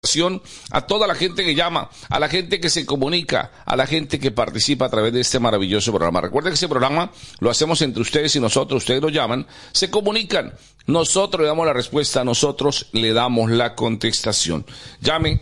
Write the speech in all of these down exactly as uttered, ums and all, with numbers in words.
a toda la gente que llama, a la gente que se comunica, a la gente que participa a través de este maravilloso programa. Recuerden que este programa lo hacemos entre ustedes y nosotros. Ustedes lo llaman, se comunican, nosotros le damos la respuesta, nosotros le damos la contestación. Llame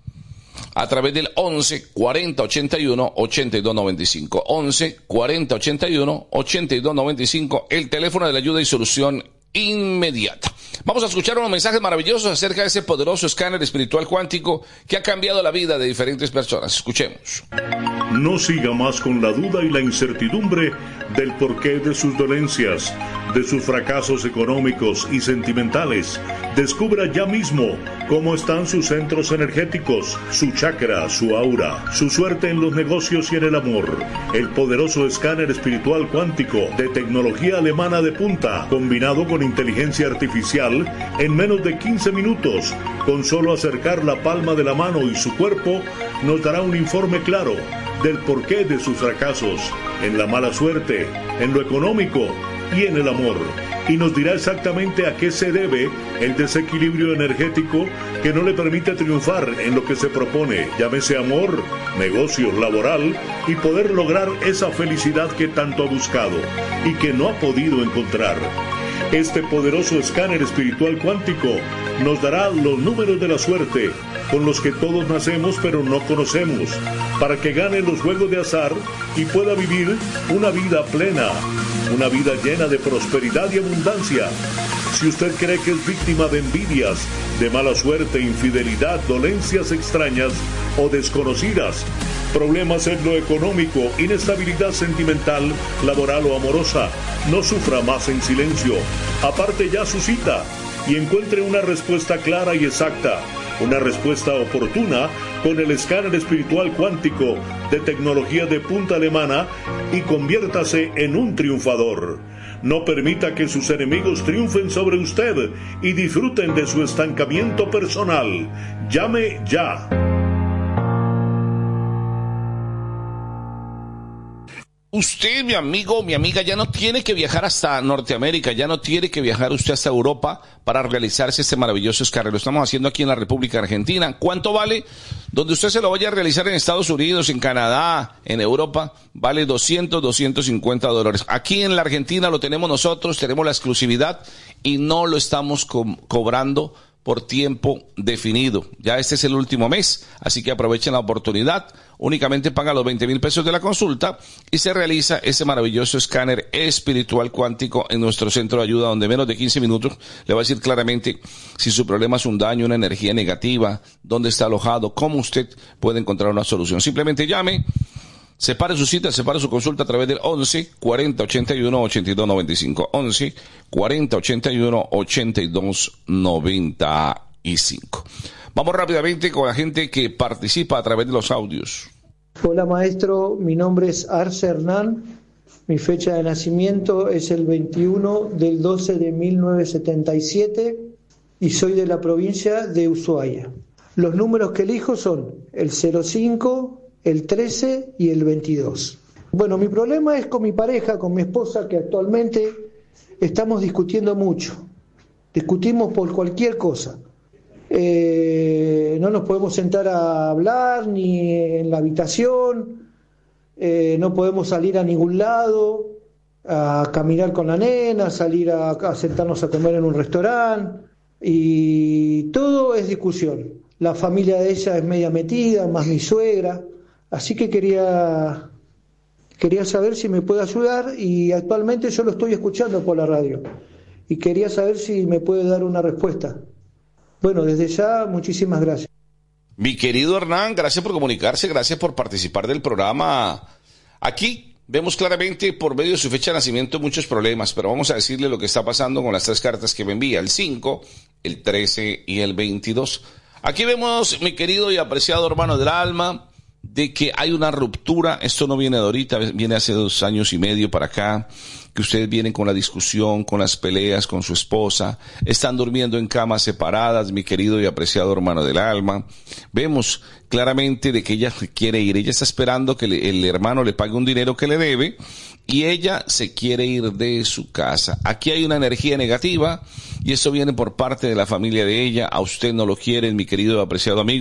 a través del once cuarenta ochenta y uno ochenta y dos noventa y cinco. once cuarenta ochenta y uno ochenta y dos noventa y cinco, el teléfono de la ayuda y solución inmediata. Vamos a escuchar unos mensajes maravillosos acerca de ese poderoso escáner espiritual cuántico que ha cambiado la vida de diferentes personas. Escuchemos. No siga más con la duda y la incertidumbre del porqué de sus dolencias, de sus fracasos económicos y sentimentales. Descubra ya mismo cómo están sus centros energéticos, su chakra, su aura, su suerte en los negocios y en el amor. El poderoso escáner espiritual cuántico de tecnología alemana de punta, combinado con inteligencia artificial, en menos de quince minutos, con solo acercar la palma de la mano y su cuerpo, nos dará un informe claro del porqué de sus fracasos, en la mala suerte, en lo económico y en el amor, y nos dirá exactamente a qué se debe el desequilibrio energético que no le permite triunfar en lo que se propone, llámese amor, negocios, laboral, y poder lograr esa felicidad que tanto ha buscado y que no ha podido encontrar. Este poderoso escáner espiritual cuántico nos dará los números de la suerte con los que todos nacemos pero no conocemos, para que gane los juegos de azar y pueda vivir una vida plena, una vida llena de prosperidad y abundancia. Si usted cree que es víctima de envidias, de mala suerte, infidelidad, dolencias extrañas o desconocidas, problemas en lo económico, inestabilidad sentimental, laboral o amorosa, no sufra más en silencio. Aparte ya su cita y encuentre una respuesta clara y exacta, una respuesta oportuna con el escáner espiritual cuántico de tecnología de punta alemana y conviértase en un triunfador. No permita que sus enemigos triunfen sobre usted y disfruten de su estancamiento personal. Llame ya. Usted, mi amigo, mi amiga, ya no tiene que viajar hasta Norteamérica, ya no tiene que viajar usted hasta Europa para realizarse este maravilloso escáner. Lo estamos haciendo aquí en la República Argentina. ¿Cuánto vale? Donde usted se lo vaya a realizar en Estados Unidos, en Canadá, en Europa, vale doscientos, doscientos cincuenta dólares. Aquí en la Argentina lo tenemos nosotros, tenemos la exclusividad y no lo estamos co- cobrando por tiempo definido. Ya este es el último mes, así que aprovechen la oportunidad. Únicamente paga los veinte mil pesos de la consulta y se realiza ese maravilloso escáner espiritual cuántico en nuestro centro de ayuda, donde menos de quince minutos le va a decir claramente si su problema es un daño, una energía negativa, dónde está alojado, cómo usted puede encontrar una solución. Simplemente llame, separe su cita, separe su consulta a través del once cuarenta ochenta y uno ochenta y dos noventa y cinco. once cuarenta ochenta y uno ochenta y dos noventa y cinco. Vamos rápidamente con la gente que participa a través de los audios. Hola maestro, mi nombre es Arce Hernán, mi fecha de nacimiento es el veintiuno del doce de mil novecientos setenta y siete y soy de la provincia de Ushuaia. Los números que elijo son el cero cinco, el trece y el veintidós. Bueno, mi problema es con mi pareja, con mi esposa, que actualmente estamos discutiendo mucho. Discutimos por cualquier cosa. Eh, no nos podemos sentar a hablar ni en la habitación, eh, no podemos salir a ningún lado, a caminar con la nena, salir a, a sentarnos a comer en un restaurante, y todo es discusión. La familia de ella es media metida, más mi suegra. Así que quería, quería saber si me puede ayudar, y actualmente yo lo estoy escuchando por la radio y quería saber si me puede dar una respuesta. Bueno, desde ya, muchísimas gracias. Mi querido Hernán, gracias por comunicarse, gracias por participar del programa. Aquí vemos claramente por medio de su fecha de nacimiento muchos problemas, pero vamos a decirle lo que está pasando con las tres cartas que me envía, el cinco, el trece y el veintidós. Aquí vemos, mi querido y apreciado hermano del alma, de que hay una ruptura. Esto no viene de ahorita, viene hace dos años y medio para acá, que ustedes vienen con la discusión, con las peleas con su esposa, están durmiendo en camas separadas, mi querido y apreciado hermano del alma. Vemos claramente de que ella quiere ir, ella está esperando que le, el hermano le pague un dinero que le debe, y ella se quiere ir de su casa. Aquí hay una energía negativa, y eso viene por parte de la familia de ella. A usted no lo quieren, mi querido y apreciado amigo.